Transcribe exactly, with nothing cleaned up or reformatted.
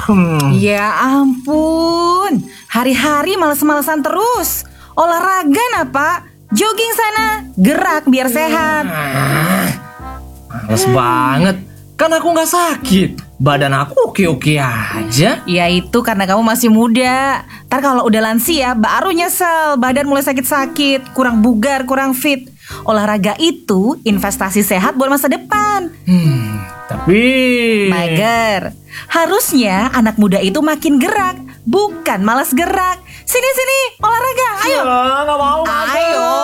Hmm. Ya ampun, hari-hari males-malesan terus. Olahraga nah Pak, jogging sana, gerak biar sehat. Ah, males banget. Kan aku gak sakit. Badan aku oke-oke aja. Ya itu karena kamu masih muda. Ntar kalau udah lansia baru nyesel, badan mulai sakit-sakit, kurang bugar, kurang fit. Olahraga itu investasi sehat buat masa depan. Hmm, tapi... Mager. Harusnya anak muda itu makin gerak, bukan malas gerak. Sini-sini, olahraga, ayo. Ah, gak mau. Ayo.